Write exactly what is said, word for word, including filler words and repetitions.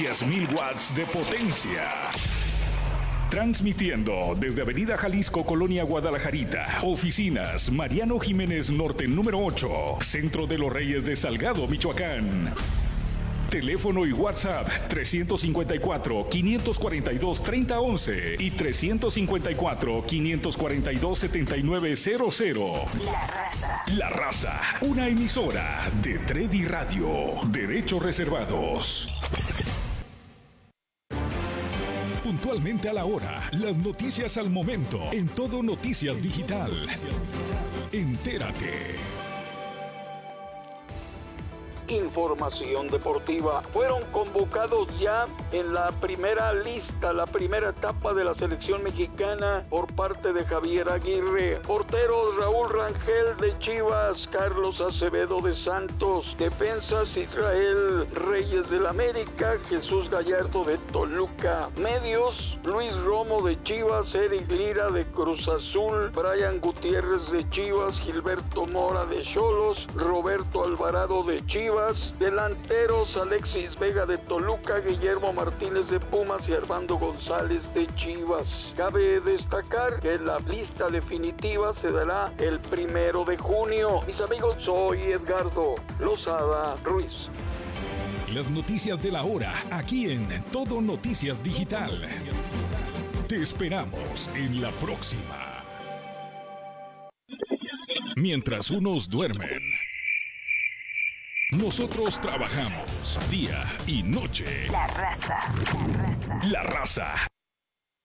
diez mil watts de potencia. Transmitiendo desde Avenida Jalisco, Colonia Guadalajarita. Oficinas Mariano Jiménez Norte número ocho, Centro de los Reyes de Salgado, Michoacán. Teléfono y WhatsApp trescientos cincuenta y cuatro, quinientos cuarenta y dos, treinta once y trescientos cincuenta y cuatro, quinientos cuarenta y dos, setenta y nueve cero cero. La Raza. La Raza, una emisora de Tredi Radio. Derechos reservados. Puntualmente a la hora, las noticias al momento, en Todo Noticias Digital. Entérate. Información deportiva. Fueron convocados ya en la primera lista, la primera etapa de la selección mexicana por parte de Javier Aguirre. Porteros: Raúl Rangel de Chivas, Carlos Acevedo de Santos. Defensas: Israel Reyes del América, Jesús Gallardo de Toluca. Medios: Luis Romo de Chivas, Eric Lira de Cruz Azul, Brian Gutiérrez de Chivas, Gilberto Mora de Xolos, Roberto Alvarado de Chivas. Delanteros: Alexis Vega de Toluca, Guillermo Martínez de Pumas y Armando González de Chivas. Cabe destacar que la lista definitiva se dará el primero de junio. Mis amigos, soy Edgardo Lozada Ruiz. Las noticias de la hora, aquí en Todo Noticias Digital. Te esperamos en la próxima. Mientras unos duermen, nosotros trabajamos día y noche. La Raza. La Raza. La Raza,